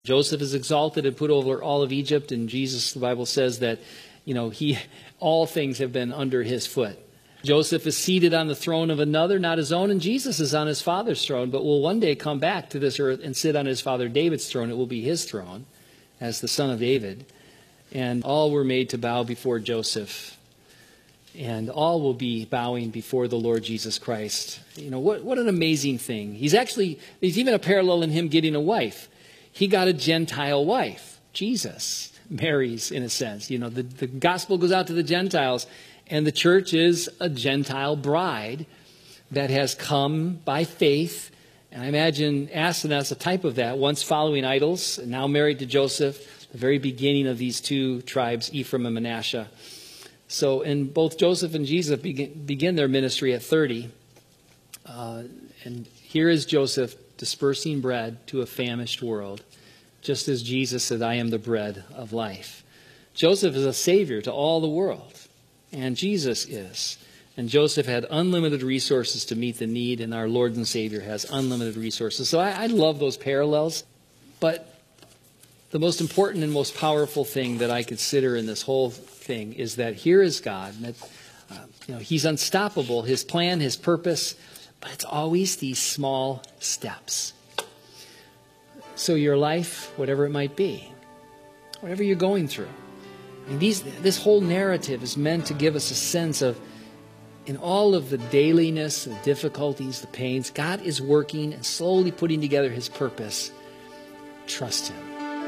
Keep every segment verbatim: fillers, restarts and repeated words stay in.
Joseph is exalted and put over all of Egypt, and Jesus, the Bible says that, you know, he, all things have been under his foot. Joseph is seated on the throne of another, not his own, and Jesus is on his father's throne, but will one day come back to this earth and sit on his father David's throne. It will be his throne as the son of David. And all were made to bow before Joseph. And all will be bowing before the Lord Jesus Christ. You know, what, what an amazing thing. He's actually, there's even a parallel in him getting a wife. He got a Gentile wife. Jesus marries, in a sense. You know, the, the gospel goes out to the Gentiles, and the church is a Gentile bride that has come by faith. And I imagine Asenath, a type of that, once following idols, now married to Joseph, the very beginning of these two tribes, Ephraim and Manasseh. So, and both Joseph and Jesus begin, begin their ministry at thirty. Uh, and here is Joseph dispersing bread to a famished world, just as Jesus said, I am the bread of life. Joseph is a savior to all the world, and Jesus is. And Joseph had unlimited resources to meet the need, and our Lord and Savior has unlimited resources. So I, I love those parallels, but the most important and most powerful thing that I consider in this whole thing is that here is God. And that, uh, you know, He's unstoppable, His plan, His purpose, but it's always these small steps. So your life, whatever it might be, whatever you're going through, I mean, these, this whole narrative is meant to give us a sense of, in all of the dailiness, the difficulties, the pains, God is working and slowly putting together His purpose. Trust Him.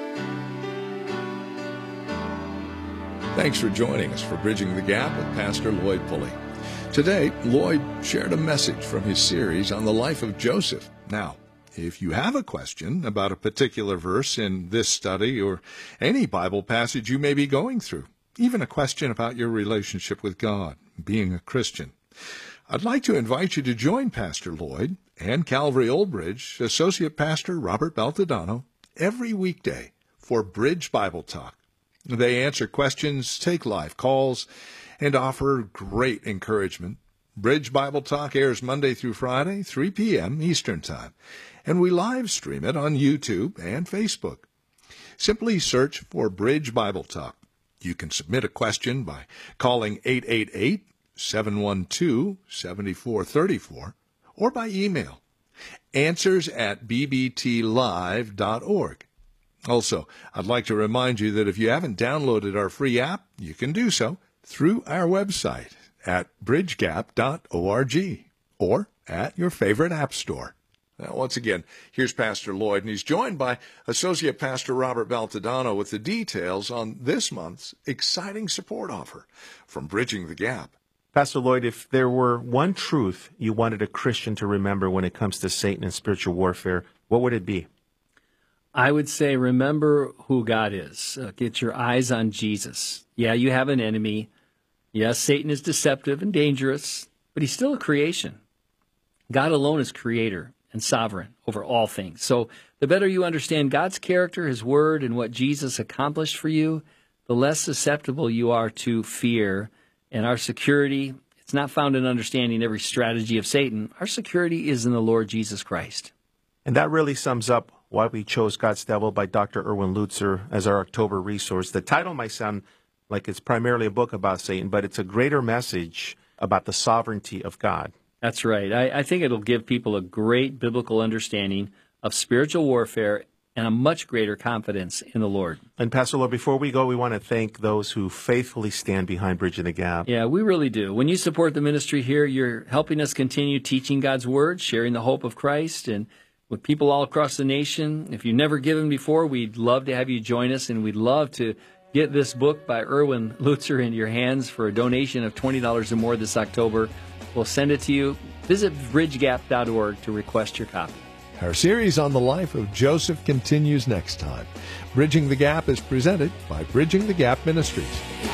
Thanks for joining us for Bridging the Gap with Pastor Lloyd Pulley. Today, Lloyd shared a message from his series on the life of Joseph. Now, if you have a question about a particular verse in this study or any Bible passage you may be going through, even a question about your relationship with God, being a Christian, I'd like to invite you to join Pastor Lloyd and Calvary Old Bridge Associate Pastor Robert Baltodano every weekday for Bridge Bible Talk. They answer questions, take live calls, and offer great encouragement. Bridge Bible Talk airs Monday through Friday, three p.m. Eastern Time, and we live stream it on YouTube and Facebook. Simply search for Bridge Bible Talk. You can submit a question by calling eight eight eight, seven one two, seven four three four or by email, answers at b b t live dot org. Also, I'd like to remind you that if you haven't downloaded our free app, you can do so through our website at bridge gap dot org or at your favorite app store. Now, once again, here's Pastor Lloyd, and he's joined by Associate Pastor Robert Baltodano with the details on this month's exciting support offer from Bridging the Gap. Pastor Lloyd, if there were one truth you wanted a Christian to remember when it comes to Satan and spiritual warfare, what would it be? I would say remember who God is. Uh, get your eyes on Jesus. Yeah, you have an enemy. Yes, Satan is deceptive and dangerous, but he's still a creation. God alone is creator and sovereign over all things. So the better you understand God's character, His word, and what Jesus accomplished for you, the less susceptible you are to fear. And our security, it's not found in understanding every strategy of Satan. Our security is in the Lord Jesus Christ. And that really sums up why we chose God's Devil by Doctor Erwin Lutzer as our October resource. The title might sound like it's primarily a book about Satan, but it's a greater message about the sovereignty of God. That's right. I, I think it'll give people a great biblical understanding of spiritual warfare and a much greater confidence in the Lord. And Pastor Lloyd, before we go, we want to thank those who faithfully stand behind Bridging the Gap. Yeah, we really do. When you support the ministry here, you're helping us continue teaching God's Word, sharing the hope of Christ, and with people all across the nation. If you've never given before, we'd love to have you join us, and we'd love to get this book by Erwin Lutzer into your hands for a donation of twenty dollars or more this October. We'll send it to you. Visit bridge gap dot org to request your copy. Our series on the life of Joseph continues next time. Bridging the Gap is presented by Bridging the Gap Ministries.